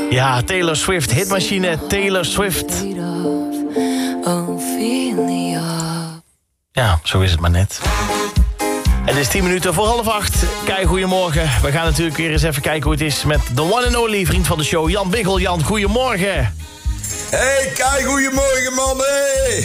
Ja, Taylor Swift, hitmachine Taylor Swift. Ja, zo is het maar net. Het is 10 minuten voor 7:30. Kijk, goedemorgen. We gaan natuurlijk weer eens even kijken hoe het is met de one and only vriend van de show, Jan Biggel. Jan, goedemorgen. Hey, kijk, goedemorgen, man. Hey.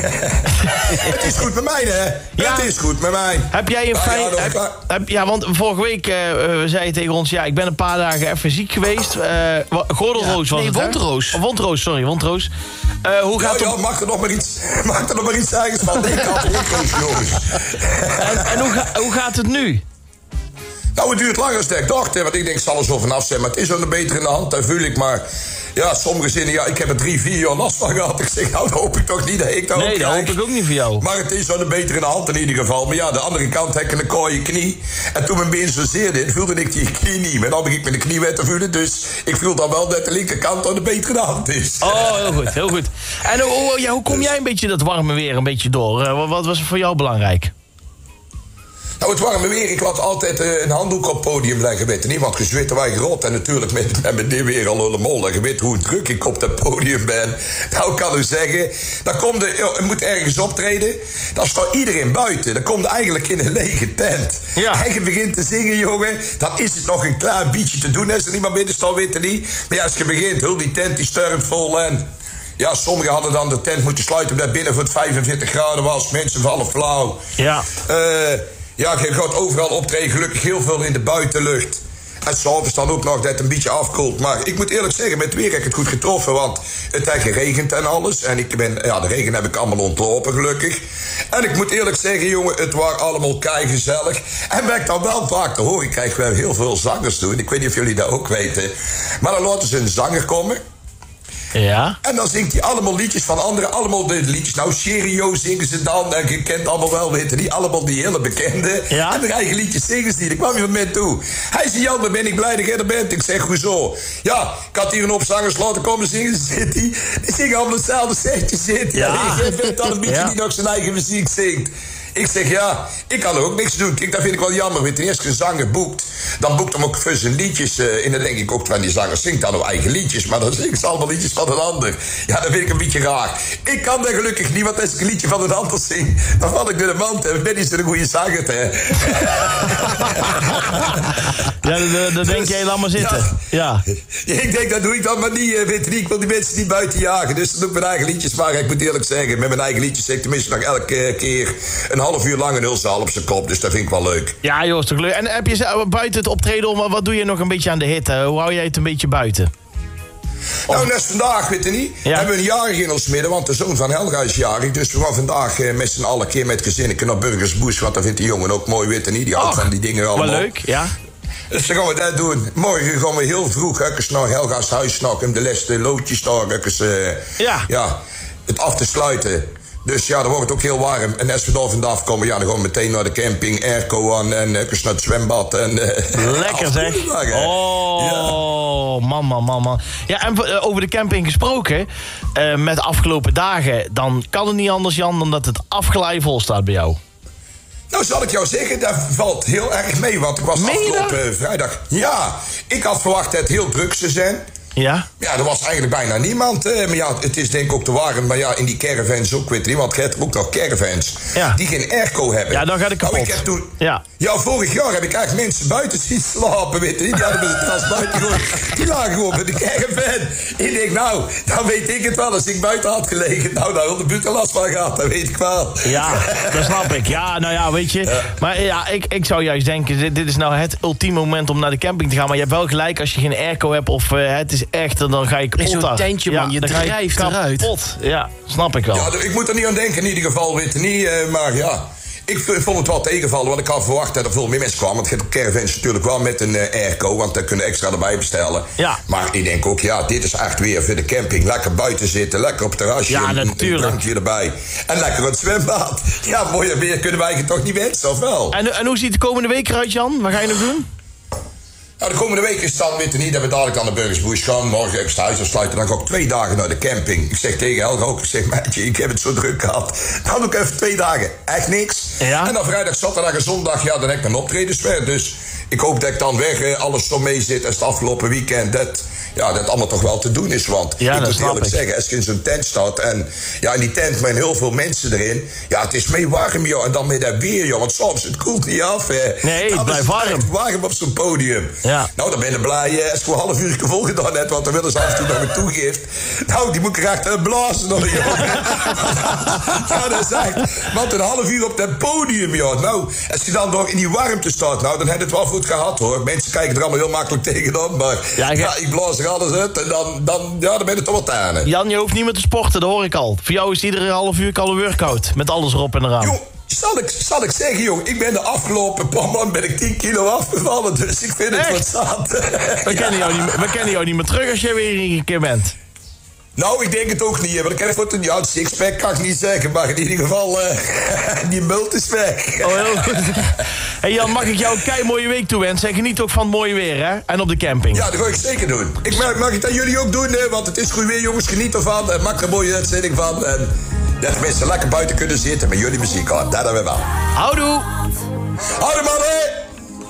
Het is goed met mij, hè? Ja. Het is goed met mij. Heb jij een fijn... Ja, want vorige week zei je tegen ons... Ja, ik ben een paar dagen even ziek geweest. Gordelroos was het, wondroos. Wondroos, sorry, wondroos. Hoe gaat het... mag er nog maar iets zeggen van. Ik had het ook, jongens. En hoe gaat het nu? Nou, het duurt langer dan ik dacht, hè, want ik denk, het zal er zo vanaf zijn. Maar het is wel een beter in de hand, dat voel ik. Maar ja, sommige zinnen, ja, ik heb er 3-4 jaar last van gehad. Ik zeg, nou, dat hoop ik toch niet dat ik dat Nee, dat hoop ik ook niet voor jou. Maar het is wel een beter in de hand in ieder geval. Maar ja, de andere kant heb ik een kooie knie. En toen mijn been zo zeer deed, voelde ik die knie niet. Maar dan begin ik met de knie weer te voelen. Dus ik voel dan wel dat de linkerkant aan de betere in de hand is. Oh, heel goed, heel goed. En hoe kom jij een beetje dat warme weer een beetje door? Wat was voor jou belangrijk? Nou, het warme weer. Ik laat altijd een handdoek op het podium leggen. Weet je niet, want gezweet wij grot. En natuurlijk met dit weer al helemaal. En je weet hoe druk ik op dat podium ben. Nou, ik kan u zeggen. Dan komt je moet ergens optreden. Dan staat iedereen buiten. Dan komt eigenlijk in een lege tent. Ja. En je begint te zingen, jongen. Dan is het nog een klein beetje te doen. Als er niemand binnen staat, weet je niet. Maar ja, als je begint, heel die tent die sterft vol. En ja, sommigen hadden dan de tent moeten sluiten omdat binnen voor het 45 graden was. Mensen vallen flauw. Ja. Ja, je gaat overal optreden, gelukkig heel veel in de buitenlucht. En s'avonds dan ook nog dat het een beetje afkoelt. Maar ik moet eerlijk zeggen, met het weer heb ik het goed getroffen. Want het heeft geregend en alles. En de regen heb ik allemaal ontlopen, gelukkig. En ik moet eerlijk zeggen, jongen, het was allemaal keigezellig. En wat ik dan wel vaak te horen krijg, wel heel veel zangers doen. Ik weet niet of jullie dat ook weten. Maar dan laten ze een zanger komen. Ja. En dan zingt hij allemaal liedjes van anderen. Allemaal de liedjes. Nou, Cheerio zingen ze dan. En je kent allemaal wel, weten die. Allemaal die hele bekende. Ja. En de eigen liedjes zingen ze niet. Ik kwam iemand met toe. Hij zei, Jan, dan ben ik blij dat jij er bent. Ik zeg, hoezo? Ja, ik had hier een hoop zangers laten komen zingen. Zit hij. Die zingen allemaal hetzelfde setje zitten. Ja. Je bent dan een beetje die nog zijn eigen muziek zingt. Ik zeg, ja, ik kan er ook niks doen. Kijk, dat vind ik wel jammer. Weet je, als je een zanger boekt, dan boekt hem ook voor zijn liedjes. En dan denk ik ook, van die zanger zingt dan ook eigen liedjes. Maar dan zingt ze allemaal liedjes van een ander. Ja, dat vind ik een beetje raar. Ik kan dat gelukkig niet, want als ik een liedje van een ander zing, dan val ik door de mand. En ben niet zo'n goede zanger, hè. Ja, dan denk jij, laat maar zitten. Ja. Ik denk, dat doe ik dan maar niet, weet je niet. Ik wil die mensen niet buiten jagen. Dus dan doe ik mijn eigen liedjes. Maar ik moet eerlijk zeggen, met mijn eigen liedjes zeg ik tenminste nog elke keer een half uur lang een hulzaal op zijn kop. Dus dat vind ik wel leuk. Ja, joh, is toch leuk. En heb je buiten het optreden om, wat doe je nog een beetje aan de hitte? Hoe hou jij het een beetje buiten? Nou, net vandaag, weet je niet, hebben we een jarig in ons midden, want de zoon van Helga is jarig. Dus we gaan vandaag met z'n allen keer met gezinnen naar Burgersbush, want dat vindt die jongen ook mooi, weet je niet. Die houdt van die dingen allemaal. Wel leuk, ja. Dus dan gaan we dat doen. Morgen gaan we heel vroeg eens naar Helga's huis om de laatste loodjes daar het af te sluiten. Dus ja, dan wordt het ook heel warm. En als we daar vandaan komen, ja, dan gaan we meteen naar de camping, airco aan en naar het zwembad. En, lekker zeg. Oh, ja. Man. Ja, en over de camping gesproken, met de afgelopen dagen, dan kan het niet anders, Jan, dan dat het afgeleid vol staat bij jou. Nou, zal ik jou zeggen, dat valt heel erg mee, want ik was afgelopen vrijdag. Ja, ik had verwacht dat het heel druk zou zijn. Ja? Ja, er was eigenlijk bijna niemand. Maar ja, het is denk ik ook te warm. Maar ja, in die caravans ook, weet je niet. Want je hebt ook nog caravans die geen airco hebben. Ja, dan gaat het kapot. Nou, ik heb toen, vorig jaar heb ik eigenlijk mensen buiten zien slapen, weet je niet. Die hadden met het gras buiten gewoon. Die lagen gewoon bij de caravan. Ik denk, nou, dan weet ik het wel. Als ik buiten had gelegen, nou, daar had de buurt last van gehad. Dat weet ik wel. Ja, dat snap ik. Ja, nou ja, weet je. Ja. Maar ja, ik zou juist denken, dit is nou het ultieme moment om naar de camping te gaan. Maar je hebt wel gelijk, als je geen airco hebt of het is echt, dan ga je kapot. In zo'n tentje, man. Je drijft eruit. Kapot. Ja, snap ik wel. Ja, ik moet er niet aan denken in ieder geval, weet je niet. Maar ja, ik vond het wel tegenvallen, want ik had verwacht dat er veel meer mensen kwamen. Want je hebt caravans natuurlijk wel met een airco, want daar kunnen extra erbij bestellen. Ja. Maar ik denk ook, ja, dit is echt weer voor de camping. Lekker buiten zitten, lekker op het terrasje. Ja, natuurlijk. Een drankje erbij. En lekker het zwembad. Ja, mooier weer kunnen wij toch niet wensen, of wel? En hoe ziet de komende week eruit, Jan? Wat ga je nog doen? Nou, de komende week is het dan, weet je niet, dat we dadelijk aan de Burgersbush gaan. Morgen heb ik het huis afsluiten, dan ga ik 2 dagen naar de camping. Ik zeg tegen Helga ook, ik zeg, meidje, ik heb het zo druk gehad. Dan doe ik even 2 dagen, echt niks. Ja? En dan vrijdag, zaterdag en zondag, ja, dan heb ik mijn optredens weer. Dus ik hoop dat ik dan weg alles zo mee zit als het afgelopen weekend. Dat allemaal toch wel te doen is. Want ik moet eerlijk zeggen, als je in zo'n tent staat en in die tent met heel veel mensen erin. Ja, het is mee warm, joh. En dan met dat weer, joh. Want soms, het koelt niet af, hè. Nee, het blijft warm. Warm op zo'n podium. Ja. Nou, dan ben je blij als ik gewoon een half uur vol gedaan heb. Want dan willen ze af en toe nog een toegift. Nou, die moet ik graag blazen nog, joh. Ja, dat is echt. Want een half uur op dat podium, joh. Nou, als je dan nog in die warmte staat, nou, dan heb je het wel goed gehad, hoor. Mensen kijken er allemaal heel makkelijk tegenaan. Maar ik blaas er alles uit. En dan ben je toch wat aan. Jan, je hoeft niet meer te sporten, dat hoor ik al. Voor jou is iedere half uur al een workout. Met alles erop en eraan. Jong, zal ik zeggen, jong. Ik ben de afgelopen paar maanden ben ik 10 kilo afgevallen. Dus ik vind het wat zat. We kennen jou niet meer terug als jij weer een keer bent. Nou, ik denk het ook niet. Want ik heb voor een sixpack kan ik niet zeggen. Maar in ieder geval, die bult is weg. Oh, heel goed. Hey Jan, mag ik jou een kei mooie week toewensen? En geniet ook van het mooie weer, hè? En op de camping. Ja, dat ga ik zeker doen. Mag ik dat jullie ook doen, hè? Want het is goed weer, jongens. Geniet ervan. En maak er een mooie uitzending van. En dat mensen lekker buiten kunnen zitten met jullie muziek aan. Dat hebben we wel. Houdoe. Houdoe, mannen.